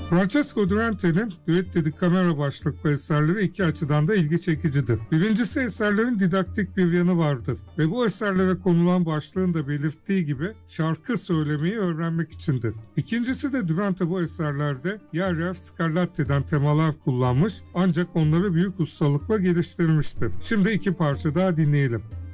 Francesco Durante'nin Duetti di Camera başlıklı eserleri iki açıdan da ilgi çekicidir. Birincisi, eserlerin didaktik bir yanı vardır ve bu eserlere konulan başlığın da belirttiği gibi şarkı söylemeyi öğrenmek içindir. İkincisi de Durante bu eserlerde yer yer Scarlatti'den temalar kullanmış ancak onları büyük ustalıkla geliştirmiştir. Şimdi iki parça daha dinleyelim.